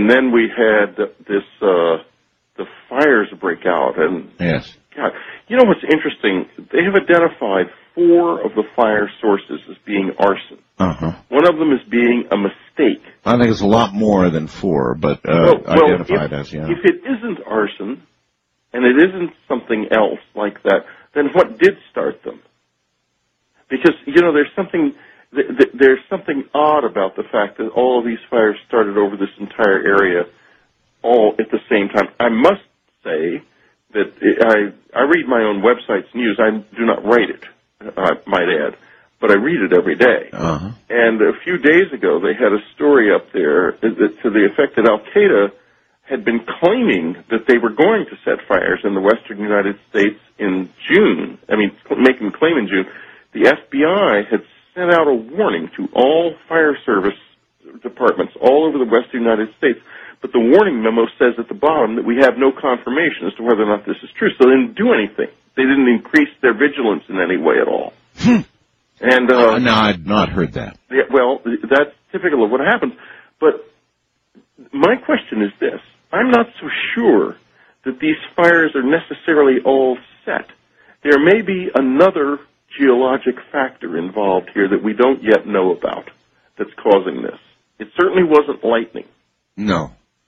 And then we had the fires break out. And yes. God, you know what's interesting? They have identified 4 of the fire sources as being arson. Uh-huh. One of them is being a mistake. I think it's a lot more than 4, but identified as, yeah. If it isn't arson, and it isn't something else like that, then what did start them? Because, there's something odd about the fact that all of these fires started over this entire area all at the same time. I must say that I read my own website's news. I do not write it, I might add, but I read it every day. Uh-huh. And a few days ago, they had a story up there to the effect that Al-Qaeda had been claiming that they were going to set fires in the western United States in June. Making the claim in June. The FBI had sent out a warning to all fire service departments all over the western United States. But the warning memo says at the bottom that we have no confirmation as to whether or not this is true. So they didn't do anything. They didn't increase their vigilance in any way at all. And no, I'd not heard that. Yeah, well, that's typical of what happens. But my question is this. I'm not so sure that these fires are necessarily all set. There may be another geologic factor involved here that we don't yet know about that's causing this. It certainly wasn't lightning. No,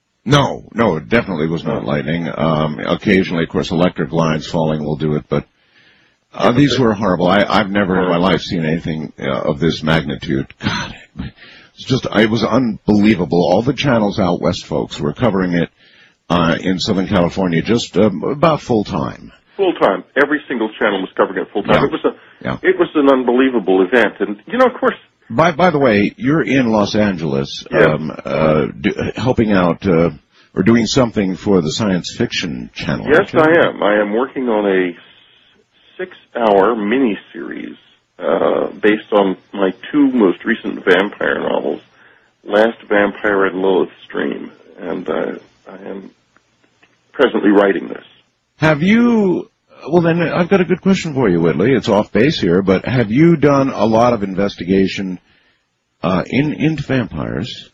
it definitely was not lightning. Occasionally, of course, electric lines falling will do it, but these were horrible. I've never in my life seen anything of this magnitude. God, it was unbelievable. All the channels out west, folks, were covering it in Southern California just about full time. Full time. Every single channel was covering it full time. Yeah. It was an unbelievable event. And, of course... By the way, you're in Los Angeles, helping out or doing something for the science fiction channel. Yes, I am. I am working on a 6-hour miniseries based on my 2 most recent vampire novels, Last Vampire and Lilith's Stream, and I am presently writing this. Have you... Well, then, I've got a good question for you, Whitley. It's off base here, but have you done a lot of investigation into vampires?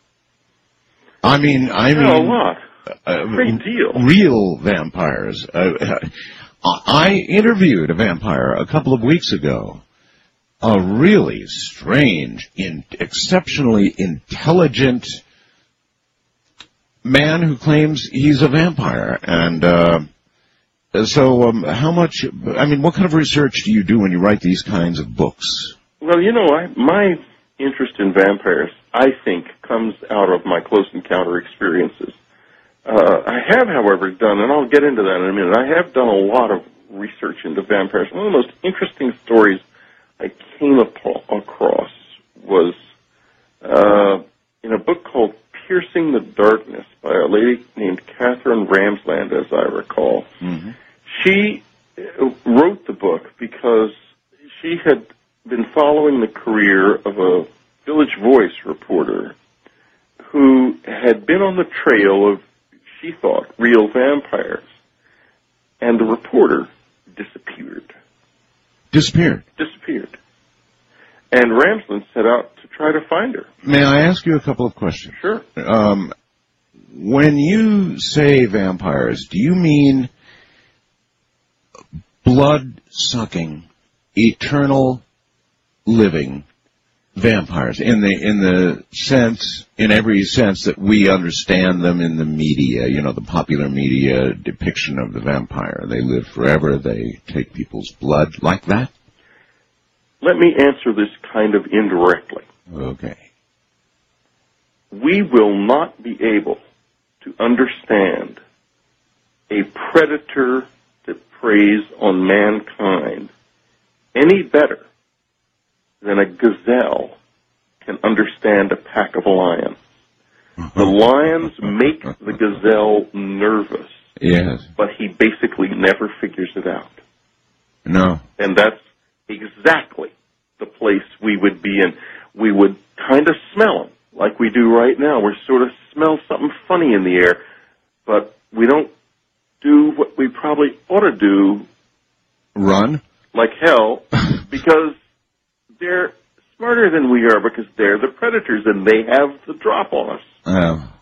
I mean, a lot. A great deal. Real vampires. I interviewed a vampire a couple of weeks ago. A really strange, exceptionally intelligent man who claims he's a vampire. And so how much, what kind of research do you do when you write these kinds of books? Well, my interest in vampires, I think, comes out of my close encounter experiences. I have, however, done, and I'll get into that in a minute, I have done a lot of research into vampires. One of the most interesting stories I came across was in a book called Piercing the Darkness by a lady named Catherine Ramsland, as I recall. Mm-hmm. She wrote the book because she had been following the career of a Village Voice reporter who had been on the trail of, she thought, real vampires. And the reporter disappeared. Disappeared? Disappeared. And Ramsland set out to try to find her. May I ask you a couple of questions? Sure. When you say vampires, do you mean blood-sucking, eternal living vampires in the sense, in every sense that we understand them in the media, the popular media depiction of the vampire? They live forever, they take people's blood, like that? Let me answer this kind of indirectly. Okay. We will not be able to understand a predator that preys on mankind any better than a gazelle can understand a pack of lions. The lions make the gazelle nervous. Yes. But he basically never figures it out. No. And that's exactly the place we would be in. We would kind of smell him, like we do right now. We sort of smell something funny in the air, but we don't do what we probably ought to do. Run? Like hell, because they're smarter than we are, because they're the predators and they have the drop on us.